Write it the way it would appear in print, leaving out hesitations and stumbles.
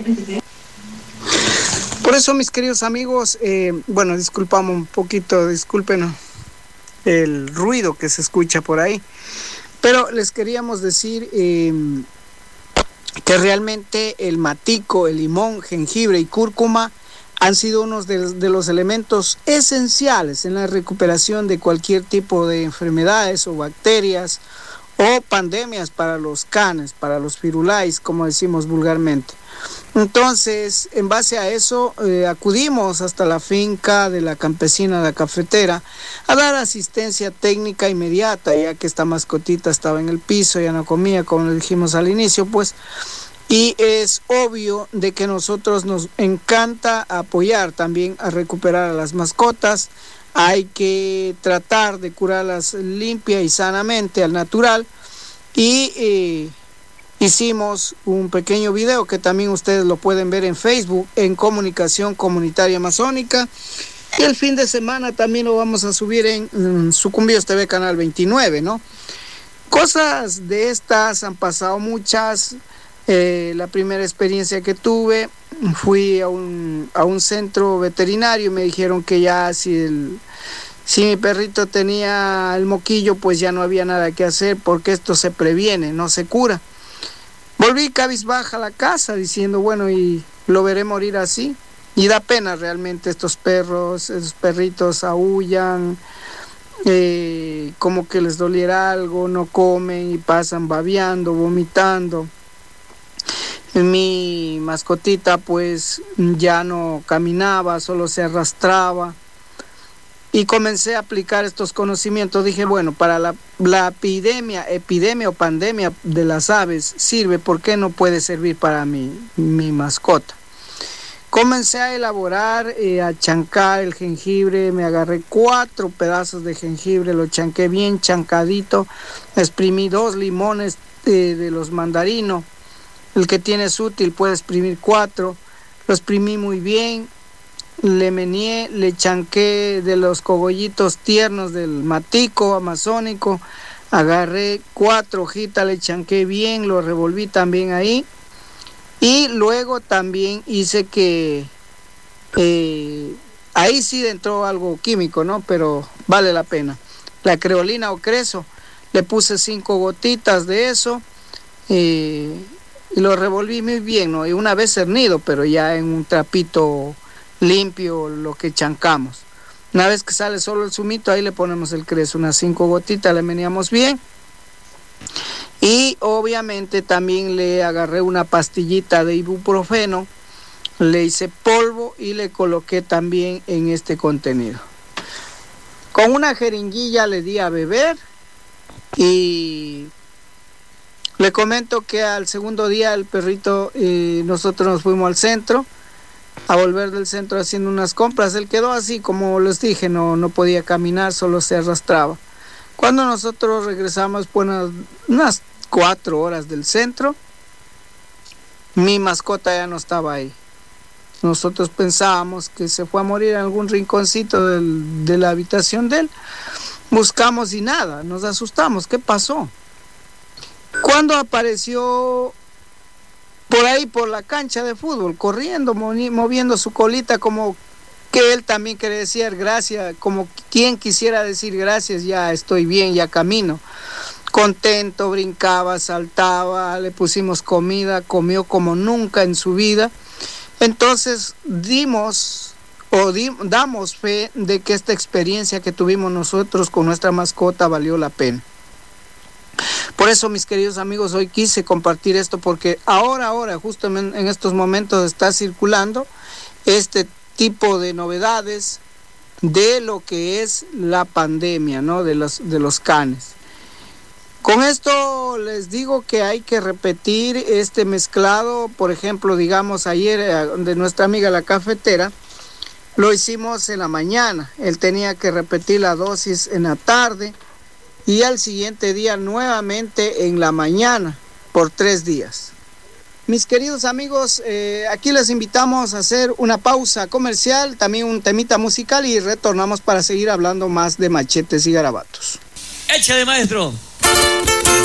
Por eso, mis queridos amigos, bueno, disculpamos un poquito, disculpen el ruido que se escucha por ahí, pero les queríamos decir que realmente el matico, el limón, jengibre y cúrcuma han sido unos de los elementos esenciales en la recuperación de cualquier tipo de enfermedades o bacterias o pandemias para los canes, para los firulais, como decimos vulgarmente. Entonces, en base a eso, acudimos hasta la finca de la campesina La Cafetera a dar asistencia técnica inmediata, ya que esta mascotita estaba en el piso, ya no comía, como le dijimos al inicio, pues. Y es obvio de que nosotros nos encanta apoyar también a recuperar a las mascotas. Hay que tratar de curarlas limpia y sanamente al natural. Y hicimos un pequeño video que también ustedes lo pueden ver en Facebook, en Comunicación Comunitaria Amazónica. Y el fin de semana también lo vamos a subir en Sucumbíos TV Canal 29, ¿no? Cosas de estas han pasado muchas. La primera experiencia que tuve, fui a un centro veterinario y me dijeron que ya si mi perrito tenía el moquillo, pues ya no había nada que hacer porque esto se previene, no se cura. Volví cabizbaja a la casa diciendo, bueno, y lo veré morir así. Y da pena realmente, estos perritos aúllan, como que les doliera algo, no comen y pasan babeando, vomitando. Mi mascotita pues ya no caminaba, solo se arrastraba. Y comencé a aplicar estos conocimientos. Dije, bueno, para la epidemia o pandemia de las aves sirve, ¿por qué no puede servir para mi mascota? Comencé a elaborar, a chancar el jengibre. Me agarré 4 pedazos de jengibre, lo chanqué bien chancadito. Exprimí 2 limones de los mandarinos. El que tiene útil puede exprimir 4. Lo exprimí muy bien. Le meneé, le chanqué de los cogollitos tiernos del matico amazónico. Agarré 4 hojitas, le chanqué bien, lo revolví también ahí. Y luego también hice que ahí sí entró algo químico, ¿no? Pero vale la pena. La creolina o creso, le puse 5 gotitas de eso. Y lo revolví muy bien, ¿no? Y una vez cernido, pero ya en un trapito limpio, lo que chancamos. Una vez que sale solo el zumito, ahí le ponemos el creso, unas 5 gotitas, le meneamos bien. Y obviamente también le agarré una pastillita de ibuprofeno, le hice polvo y le coloqué también en este contenido. Con una jeringuilla le di a beber y le comento que al segundo día el perrito, nosotros nos fuimos al centro, a volver del centro haciendo unas compras. Él quedó así, como les dije, no podía caminar, solo se arrastraba. Cuando nosotros regresamos, bueno, unas 4 horas del centro, mi mascota ya no estaba ahí. Nosotros pensábamos que se fue a morir en algún rinconcito de la habitación de él. Buscamos y nada, nos asustamos. ¿Qué pasó? Cuando apareció por ahí, por la cancha de fútbol, corriendo, moviendo su colita, como que él también quería decir gracias, como quien quisiera decir gracias, ya estoy bien, ya camino. Contento, brincaba, saltaba, le pusimos comida, comió como nunca en su vida. Entonces damos fe de que esta experiencia que tuvimos nosotros con nuestra mascota valió la pena. Por eso, mis queridos amigos, hoy quise compartir esto porque ahora, justamente en estos momentos está circulando este tipo de novedades de lo que es la pandemia, ¿no? de los canes. Con esto les digo que hay que repetir este mezclado. Por ejemplo, digamos ayer de nuestra amiga La Cafetera, lo hicimos en la mañana. Él tenía que repetir la dosis en la tarde y al siguiente día nuevamente en la mañana por 3 días. Mis queridos amigos, aquí les invitamos a hacer una pausa comercial, también un temita musical y retornamos para seguir hablando más de machetes y garabatos. Échale, maestro.